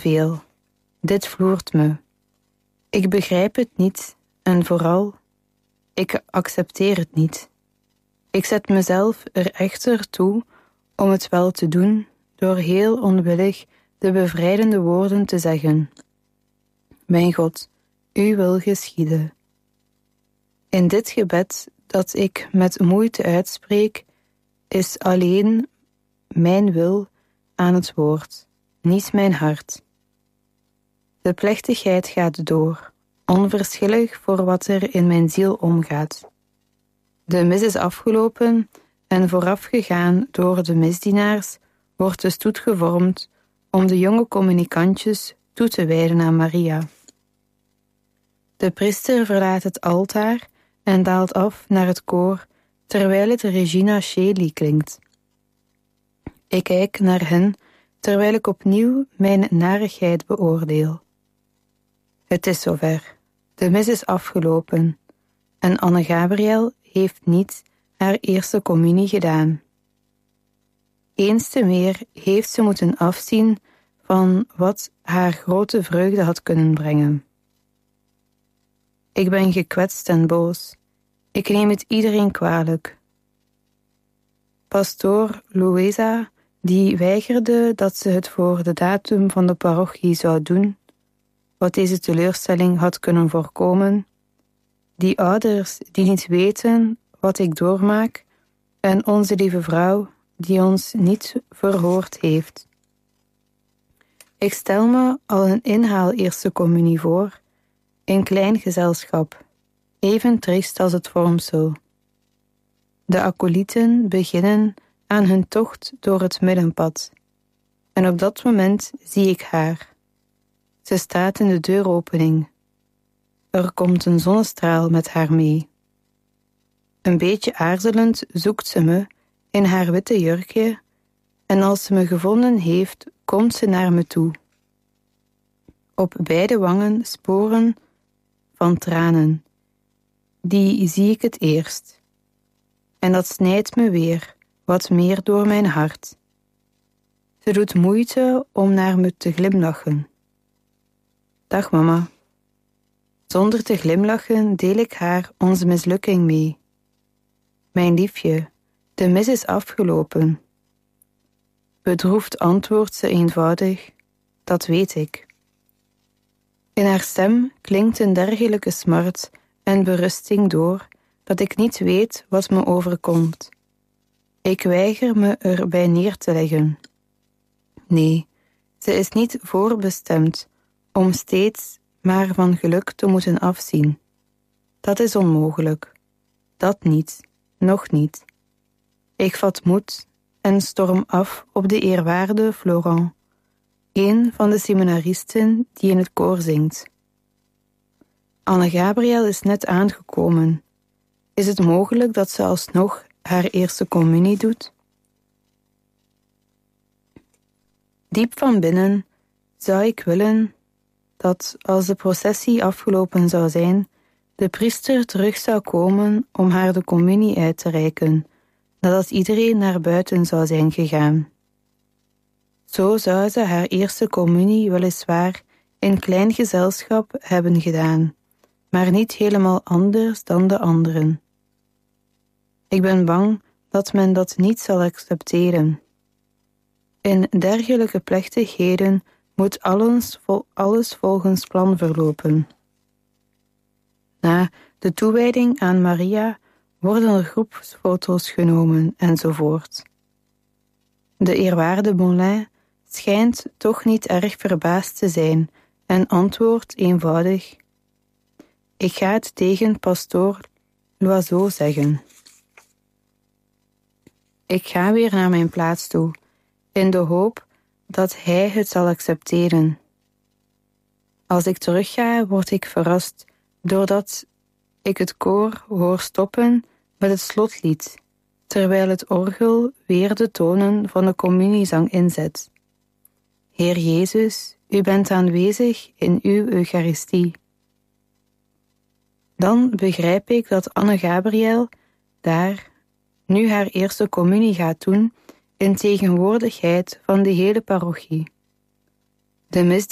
veel. Dit vloert me. Ik begrijp het niet en vooral, ik accepteer het niet. Ik zet mezelf er echter toe om het wel te doen door heel onwillig de bevrijdende woorden te zeggen. Mijn God, uw wil geschieden. In dit gebed dat ik met moeite uitspreek, is alleen mijn wil aan het woord, niet mijn hart. De plechtigheid gaat door, onverschillig voor wat er in mijn ziel omgaat. De mis is afgelopen en voorafgegaan door de misdienaars wordt de stoet gevormd om de jonge communicantjes toe te wijden aan Maria. De priester verlaat het altaar en daalt af naar het koor, terwijl het Regina Caeli klinkt. Ik kijk naar hen, terwijl ik opnieuw mijn narigheid beoordeel. Het is zover. De mis is afgelopen en Anne Gabriel heeft niet haar eerste communie gedaan. Eens te meer heeft ze moeten afzien van wat haar grote vreugde had kunnen brengen. Ik ben gekwetst en boos. Ik neem het iedereen kwalijk. Pastoor Louisa, die weigerde dat ze het voor de datum van de parochie zou doen, wat deze teleurstelling had kunnen voorkomen, die ouders die niet weten wat ik doormaak en onze lieve vrouw die ons niet verhoord heeft. Ik stel me al een inhaal eerste communie voor, in klein gezelschap, even triest als het vormsel. De acolyten beginnen aan hun tocht door het middenpad, en op dat moment zie ik haar. Ze staat in de deuropening. Er komt een zonnestraal met haar mee. Een beetje aarzelend zoekt ze me in haar witte jurkje, en als ze me gevonden heeft, komt ze naar me toe. Op beide wangen sporen van tranen. Die zie ik het eerst. En dat snijdt me weer, wat meer door mijn hart. Ze doet moeite om naar me te glimlachen. Dag mama. Zonder te glimlachen deel ik haar onze mislukking mee. Mijn liefje, de mis is afgelopen. Bedroefd antwoordt ze eenvoudig, dat weet ik. In haar stem klinkt een dergelijke smart en berusting door, dat ik niet weet wat me overkomt. Ik weiger me erbij neer te leggen. Nee, ze is niet voorbestemd om steeds maar van geluk te moeten afzien. Dat is onmogelijk. Dat niet, nog niet. Ik vat moed en storm af op de eerwaarde Florent, een van de seminaristen die in het koor zingt. Anne Gabriel is net aangekomen. Is het mogelijk dat ze alsnog haar eerste communie doet? Diep van binnen zou ik willen dat, als de processie afgelopen zou zijn, de priester terug zou komen om haar de communie uit te reiken, nadat iedereen naar buiten zou zijn gegaan. Zo zou ze haar eerste communie weliswaar in klein gezelschap hebben gedaan, maar niet helemaal anders dan de anderen. Ik ben bang dat men dat niet zal accepteren. In dergelijke plechtigheden moet alles volgens plan verlopen. Na de toewijding aan Maria worden er groepsfoto's genomen enzovoort. De eerwaarde Bonlin schijnt toch niet erg verbaasd te zijn en antwoordt eenvoudig: ik ga het tegen pastoor Loiseau zeggen. Ik ga weer naar mijn plaats toe, in de hoop dat hij het zal accepteren. Als ik terugga, word ik verrast, doordat ik het koor hoor stoppen met het slotlied, terwijl het orgel weer de tonen van de communiezang inzet. Heer Jezus, u bent aanwezig in uw Eucharistie. Dan begrijp ik dat Anne Gabriel daar nu haar eerste communie gaat doen in tegenwoordigheid van de hele parochie. De